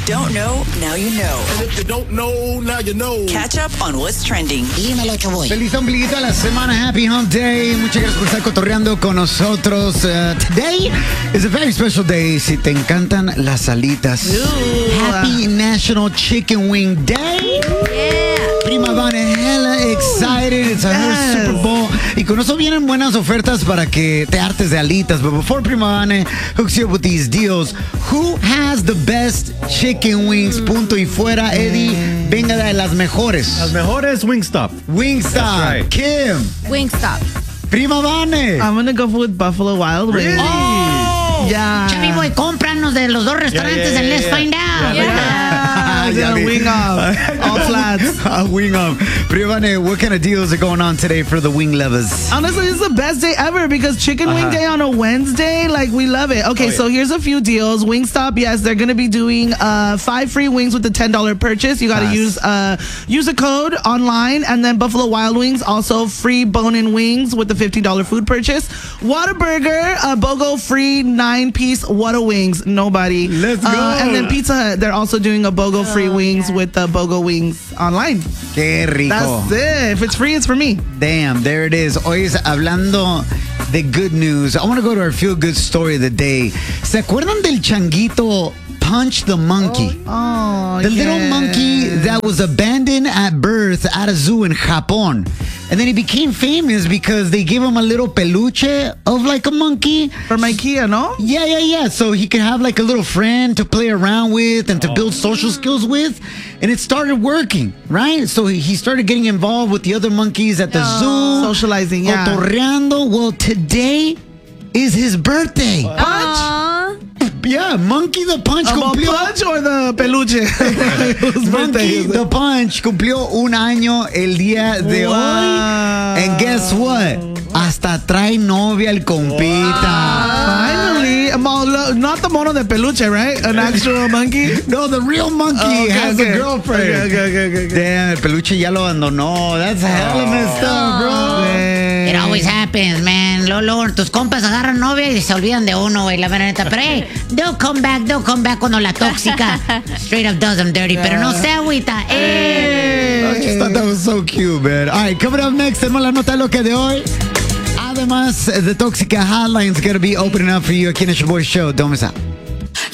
don't know, now you know. And if you don't know, now you know. Catch up on what's trending. Dímelo, Chaboy. Feliz ombliguito a la semana. Happy Hump Day. Muchas gracias por estar cotorreando con nosotros. Today is a very special day. Si te encantan las alitas. Happy National Chicken Wing Day. Prima Vane, hella excited. It's her Super Bowl. Y con eso vienen buenas ofertas para que te hartes de alitas. But before Prima Vane hooks you up with these deals, who has the best chicken wings? Punto y fuera, Eddie. Venga de las mejores. Las mejores, Wingstop. Wingstop. That's right. Kim. Wingstop. Prima Vane. I'm gonna go with Buffalo Wild Wings. Really? Oh! Yeah. Chavi, boy, cómpranos de los dos restaurantes and let's find out. Wing up. All flats. Wing up. Prima Vane, what kind of deals are going on today for the wing lovers? Honestly, it's the best day ever because Chicken Wing Day on a Wednesday, like, we love it. Okay, so here's a few deals. Wingstop, yes, they're going to be doing 5 free wings with the $10 purchase. You got to use a code online, and then Buffalo Wild Wings, also free bone-in wings with the $50 food purchase. Whataburger, BOGO free 9-piece Whata Wings. Nobody. Let's go. And then Pizza Hut, they're also doing a BOGO free wings with the BOGO Wings online. Qué rico. That's it. If it's free, it's for me. Damn, there it is. Hoy es hablando de good news. I want to go to our feel-good story of the day. ¿Se acuerdan del changuito Punch the Monkey? Oh, The little monkey that was abandoned at birth at a zoo in Japón. And then he became famous because they gave him a little peluche of like a monkey. From IKEA, no? Yeah. So he could have like a little friend to play around with and to build social skills with. And it started working, right? So he started getting involved with the other monkeys at the zoo. Socializing, yeah. Cotorreando. Well, today is his birthday. Yeah, Monkey the Punch cumplió. Punch or the peluche? Whose birthday Monkey is it? the Punch cumplió un año el día de hoy. And guess what? Hasta trae novia el compita. Finally. Not the mono de peluche, right? An actual monkey? No, the real monkey has a girlfriend. Okay. Damn, el peluche ya lo abandonó. That's hella messed up, bro. It always happens, man. Luego tus compas agarran novia y se olvidan de uno, güey, la neta. Pero hey, they'll come back cuando la tóxica straight up does them dirty. Pero no se agüita. I just thought that was so cute, man. All right, coming up next, tenemos la nota loca de hoy. Además, the Tóxica Hotline is going to be opening up for you aquí en el Show. Don't miss out.